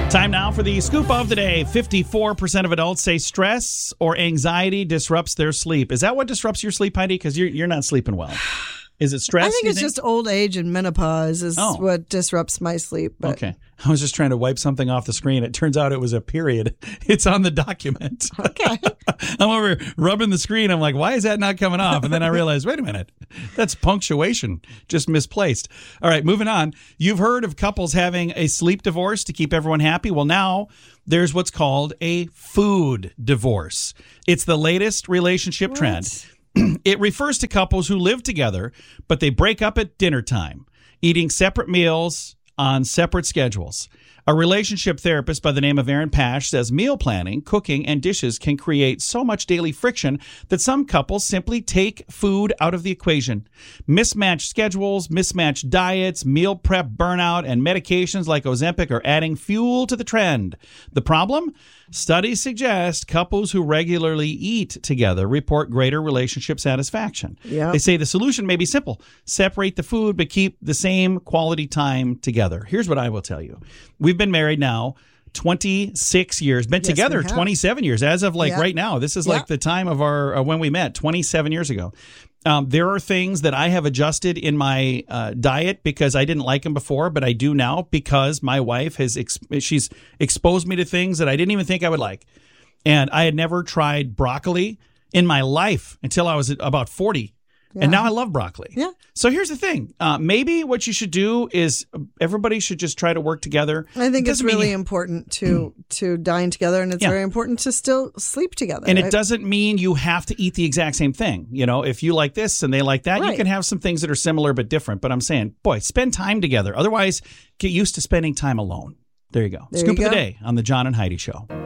Time now for the scoop of the day. 54% of adults say stress or anxiety disrupts their sleep. Is that what disrupts your sleep, Heidi? Because you're not sleeping well. Is it stress? I think it's just old age and menopause is what disrupts my sleep. But. Okay. I was just trying to wipe something off the screen. It turns out it was a period. It's on the document. Okay. I'm over rubbing the screen. I'm like, why is that not coming off? And then I realized, wait a minute, that's punctuation, just misplaced. All right, moving on. You've heard of couples having a sleep divorce to keep everyone happy. Well, now there's what's called a food divorce. It's the latest relationship trend. It refers to couples who live together, but they break up at dinner time, eating separate meals on separate schedules. A relationship therapist by the name of Erin Pash says meal planning, cooking, and dishes can create so much daily friction that some couples simply take food out of the equation. Mismatched schedules, mismatched diets, meal prep burnout, and medications like Ozempic are adding fuel to the trend. The problem? Studies suggest couples who regularly eat together report greater relationship satisfaction. Yep. They say the solution may be simple. Separate the food, but keep the same quality time together. Here's what I will tell you. We've been married now 26 years, been together 27 years. As of right now, this is like the time of our when we met 27 years ago. There are things that I have adjusted in my diet because I didn't like them before, but I do now because my wife has she's exposed me to things that I didn't even think I would like. And I had never tried broccoli in my life until I was about 40. Yeah. And now I love broccoli. Yeah. So here's the thing. Maybe what you should do is everybody should just try to work together. I think it's really important to dine together, and it's very important to still sleep together. And it doesn't mean you have to eat the exact same thing. You know, if you like this and they like that, you can have some things that are similar but different. But I'm saying, boy, spend time together. Otherwise, get used to spending time alone. There you go. Scoop of the day on the John and Heidi Show.